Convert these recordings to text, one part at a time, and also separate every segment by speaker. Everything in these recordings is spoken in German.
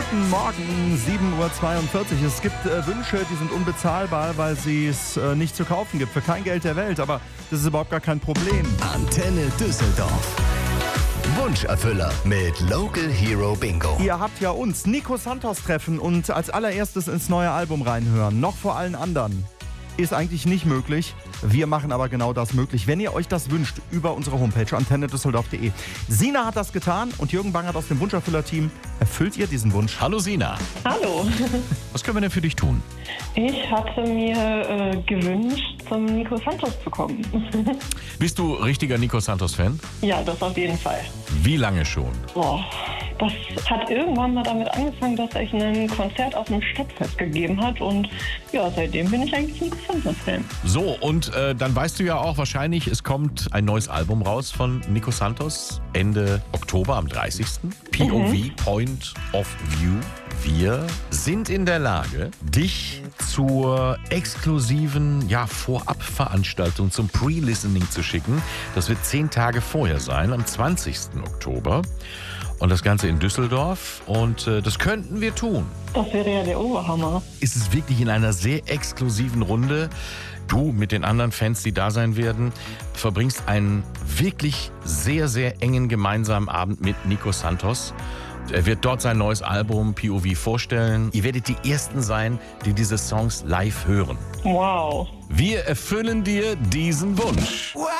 Speaker 1: Guten Morgen, 7.42 Uhr. Es gibt Wünsche, die sind unbezahlbar, weil sie es nicht zu kaufen gibt. Für kein Geld der Welt, aber das ist überhaupt gar kein Problem.
Speaker 2: Antenne Düsseldorf. Wunscherfüller mit Local Hero Bingo.
Speaker 1: Ihr habt ja uns Nico Santos treffen und als allererstes ins neue Album reinhören. Noch vor allen anderen. Ist eigentlich nicht möglich. Wir machen aber genau das möglich, wenn ihr euch das wünscht, über unsere Homepage antennedüsseldorf.de. Sina hat das getan und Jürgen Bangert aus dem Wunscherfüller-Team. Erfüllt ihr diesen Wunsch?
Speaker 3: Hallo Sina.
Speaker 4: Hallo.
Speaker 3: Was können wir denn für dich tun?
Speaker 4: Ich hatte mir gewünscht, zum Nico Santos zu kommen.
Speaker 3: Bist du richtiger Nico Santos-Fan?
Speaker 4: Ja, das auf jeden Fall.
Speaker 3: Wie lange schon?
Speaker 4: Boah, das hat irgendwann mal damit angefangen, dass er ein Konzert auf dem Stadtfest gegeben hat. Und ja, seitdem bin ich eigentlich Nico Santos-Fan.
Speaker 3: So, und dann weißt du ja auch wahrscheinlich, es kommt ein neues Album raus von Nico Santos Ende Oktober am 30. POV, Point of View. Wir sind in der Lage, dich zur exklusiven Vorabveranstaltung zum Pre-Listening zu schicken. Das wird 10 Tage vorher sein, am 20. Oktober. Und das Ganze in Düsseldorf. Und das könnten wir tun.
Speaker 4: Das wäre ja der Oberhammer.
Speaker 3: Ist es wirklich in einer sehr exklusiven Runde. Du mit den anderen Fans, die da sein werden, verbringst einen wirklich sehr, sehr engen gemeinsamen Abend mit Nico Santos. Er wird dort sein neues Album POV vorstellen. Ihr werdet die Ersten sein, die diese Songs live hören.
Speaker 4: Wow.
Speaker 3: Wir erfüllen dir diesen Wunsch.
Speaker 4: Wow.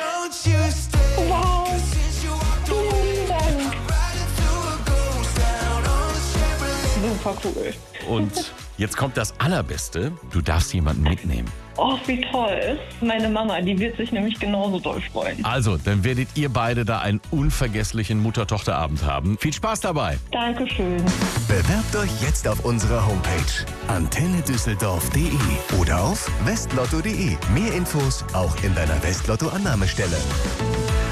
Speaker 4: Vielen Dank. Super cool.
Speaker 3: Und jetzt kommt das Allerbeste. Du darfst jemanden mitnehmen.
Speaker 4: Oh, wie toll. Meine Mama, die wird sich nämlich genauso doll freuen.
Speaker 3: Also, dann werdet ihr beide da einen unvergesslichen Mutter-Tochter-Abend haben. Viel Spaß dabei.
Speaker 4: Dankeschön.
Speaker 2: Bewerbt euch jetzt auf unserer Homepage antennedüsseldorf.de oder auf westlotto.de. Mehr Infos auch in deiner Westlotto-Annahmestelle.